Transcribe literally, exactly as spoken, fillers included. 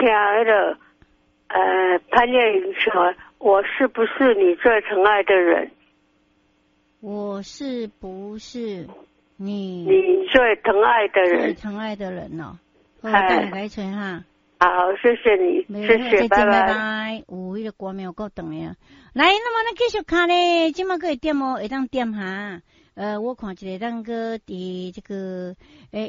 听那个呃潘越云说，我是不是你最疼爱的人？ 我是不是你你最疼爱的人？ 最疼爱的人哦。好，等下改吹哈。 好，谢谢你，谢谢，拜拜。 拜拜。有迄个歌名有够长的啊。来，那么咱继续看咧，今麦可以点哦，会当点哈。呃，我看一个咱个伫这个诶。